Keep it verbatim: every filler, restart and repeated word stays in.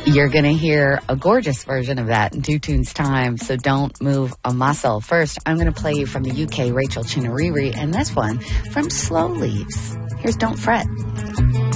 You're going to hear a gorgeous version of that in two tunes time, so don't move a muscle. First, I'm going to play you from the U K, Rachel Chinariri, and this one from Slow Leaves. Here's Don't Fret.